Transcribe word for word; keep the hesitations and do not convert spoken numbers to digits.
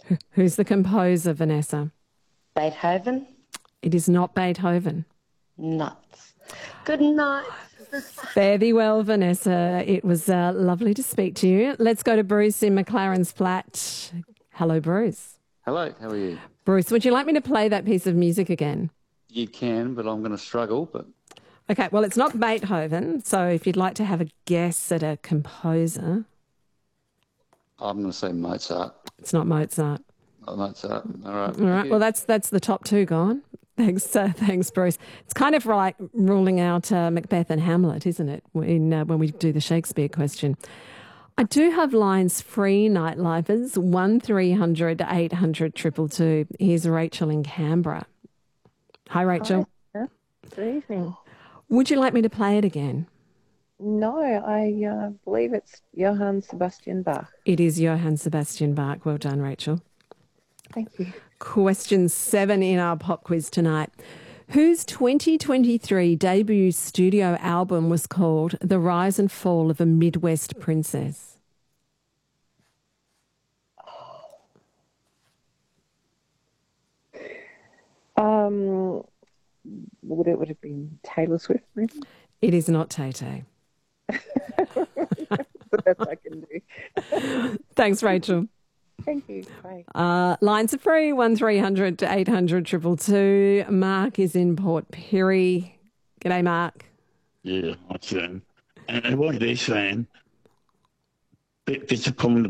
Who's the composer, Vanessa? Beethoven? It is not Beethoven. Nuts. Good night. Fare thee well, Vanessa. It was uh, lovely to speak to you. Let's go to Bruce in McLaren's Flat. Hello, Bruce. Hello, how are you? Bruce, would you like me to play that piece of music again? You can, but I'm going to struggle. But Okay, well, it's not Beethoven, so if you'd like to have a guess at a composer. I'm going to say Mozart. It's not Mozart. Oh, Mozart. All right. All right, well, that's that's the top two gone. Thanks, uh, thanks, Bruce. It's kind of like ruling out uh, Macbeth and Hamlet, isn't it, in, uh, when we do the Shakespeare question. I do have lines free, Nightlifers, one three hundred eight hundred two two two. Here's Rachel in Canberra. Hi, Rachel. Hi. Good evening. Would you like me to play it again? No, I uh, believe it's Johann Sebastian Bach. It is Johann Sebastian Bach. Well done, Rachel. Thank you. Question seven in our pop quiz tonight. Whose twenty twenty-three debut studio album was called The Rise and Fall of a Midwest Princess? Um, would it would have been Taylor Swift, maybe? It is not Tay-Tay. The best I can do. Thanks, Rachel. Thank you. Bye. Uh, lines are free, one three hundred eight hundred two two two. Mark is in Port Pirie. G'day, Mark. Yeah, I can. And what they're saying, bit disappointed